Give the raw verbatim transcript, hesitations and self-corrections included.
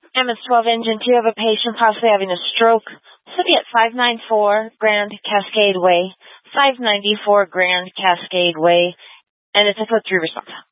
M S twelve engine, do you have a patient possibly having a stroke? This will be at five ninety-four Grand Cascade Way, five ninety-four Grand Cascade Way, and it's a code three response.